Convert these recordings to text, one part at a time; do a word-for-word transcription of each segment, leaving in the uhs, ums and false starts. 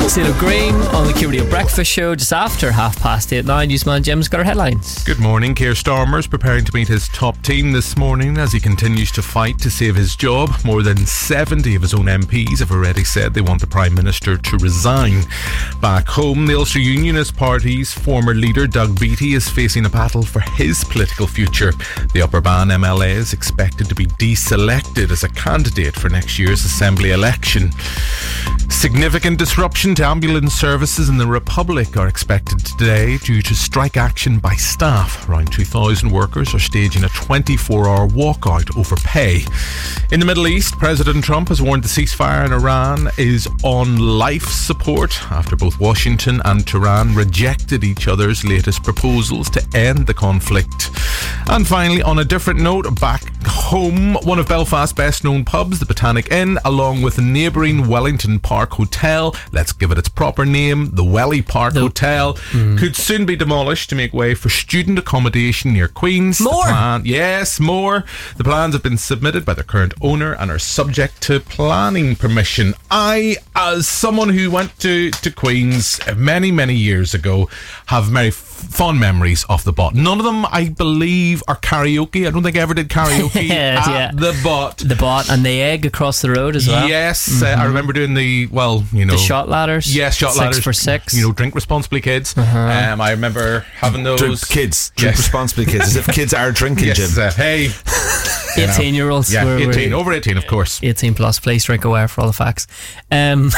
CeeLo Green on the Q Radio Breakfast Show just after half past eight now. Newsman Jim's got our headlines. Good morning. Keir Starmer's preparing to meet his top team this morning as he continues to fight to save his job. More than seventy of his own M Ps have already said they want the Prime Minister to resign. Back home, the Ulster Unionist Party's former leader Doug Beattie is facing a battle for his political future. The Upper Bann M L A is expected to be deselected as a candidate for next year's Assembly election. Significant disruption to ambulance services in the Republic are expected today due to strike action by staff. Around two thousand workers are staging a twenty-four hour walkout over pay. In the Middle East, President Trump has warned the ceasefire in Iran is on life support after both Washington and Tehran rejected each other's latest proposals to end the conflict. And finally, on a different note, back home, one of Belfast's best known pubs, the Botanic Inn, along with the neighbouring Wellington Park Hotel, let's give it its proper name, the Welly Park the, Hotel, mm. could soon be demolished to make way for student accommodation near Queen's. More? Plan, yes, more. The plans have been submitted by their current owner and are subject to planning permission. I, as someone who went to, to Queen's many, many years ago, have very fond memories of the Bot. None of them, I believe, are karaoke. I don't think I ever did karaoke yeah, at yeah. the Bot. The Bot and the Egg across the road as well. Yes, mm-hmm. uh, I remember doing the, well, you know... The shot ladders. Yes, shot six ladders. Six for six. You know, drink responsibly, kids. Uh-huh. Um, I remember having those... Drink, kids. Drink yes. responsibly, kids. As if kids are drinking, yes, Jim. Uh, hey... eighteen-year-olds. Yeah, we're, eighteen. we're, Over eighteen, of course. eighteen plus. Please drink aware for all the facts. Um...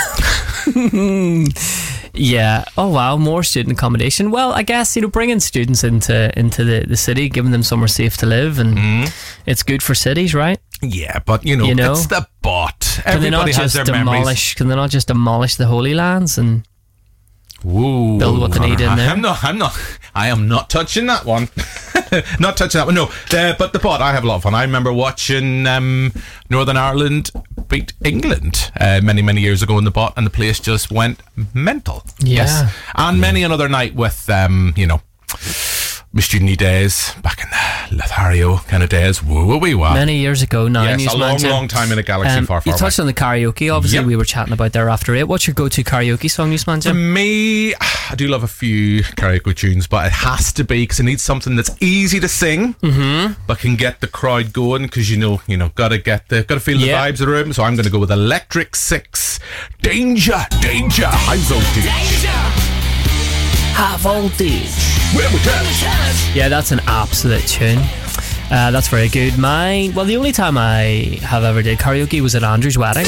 Yeah. Oh wow, more student accommodation. Well, I guess, you know, bringing students into into the, the city, giving them somewhere safe to live, and mm. it's good for cities, right? Yeah, but you know, you know? it's the Bot. Can Everybody they not has just their demolish? memories. Can they not just demolish the Holy Lands and Ooh, build what they need in there? I'm not. I'm not. I am not touching that one. Not touching that one. No, the, but the Bot. I have a lot of fun. I remember watching um, Northern Ireland beat England uh, many, many years ago in the Bot, and the place just went mental. Yeah. Yes, and yeah. many another night with um, you know, my student days back in the Lothario kind of days. Woo woo wee wah. Many years ago now. Yes, a long, Jim. long time in a galaxy um, far, far You touched away. on the karaoke. Obviously, yep. we were chatting about there after eight. What's your go-to karaoke song, Newsman Jim? For me, I do love a few karaoke tunes, but it has to be because I need something that's easy to sing, mm-hmm. but can get the crowd going. Because you know, you know, gotta get the, gotta feel the yep. vibes of the room. So I'm going to go with Electric Six. Danger, danger, high voltage. Danger. High voltage. Yeah, that's an absolute tune. Uh, that's very good. Mine, well, the only time I have ever did karaoke was at Andrew's wedding,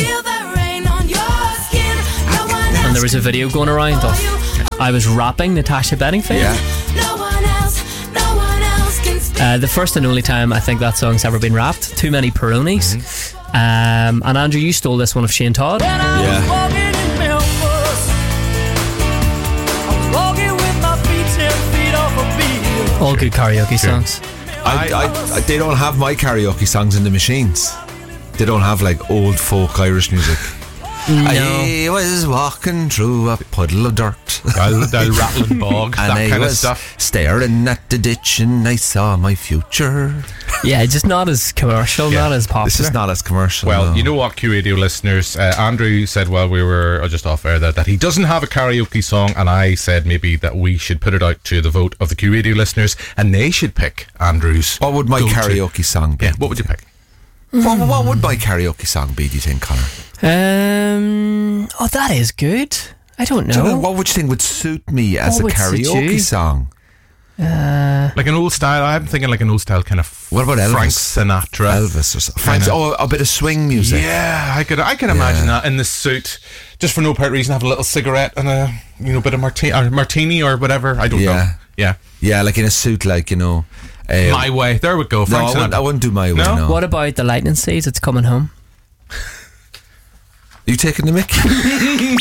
and there was a video going around of I was rapping Natasha Bedingfield. Yeah. Uh, the first and only time I think that song's ever been rapped. Too Many Peronis. Mm-hmm. Um, and Andrew, you stole this one of Shane Todd. Yeah. All good karaoke songs. I, I, I, they don't have my karaoke songs in the machines. They don't have like old folk Irish music. No. I was walking through a puddle of dirt. The rattling bog, and that I kind was of stuff. Staring at the ditch and I saw my future. Yeah, just not as commercial, yeah. not as popular. This is not as commercial. Well, no. you know what, Q Radio listeners, uh, Andrew said while we were just off air that, that he doesn't have a karaoke song, and I said maybe that we should put it out to the vote of the Q Radio listeners, and they should pick Andrew's. What would my karaoke to. song be? Yeah, what would you pick? Mm. What, what would my karaoke song be, do you think, Connor? Um, oh, that is good. I don't know. Do you know what would you think would suit me as what a karaoke song? Uh, like an old style. I'm thinking like an old style kind of. What about Elvis? Frank Sinatra, Elvis or something. Frank's, oh, a bit of swing music. Yeah, I could. I can imagine yeah. that in the suit, just for no apparent reason, have a little cigarette and a you know bit of martini or martini or whatever. I don't yeah. know. Yeah, yeah, like in a suit, like you know. Uh, my way. There we go. Frank no, I wouldn't, I wouldn't do my way. No? No. What about the Lightning Seeds? It's coming home. Are you taking the mick?